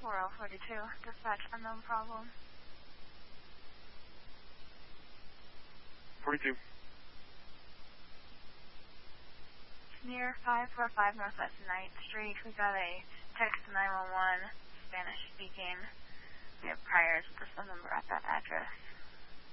4042, dispatch unknown problem. 42. Near 545 Northwest 9th Street, we got a text 911, Spanish speaking. We have priors with the phone number at that address.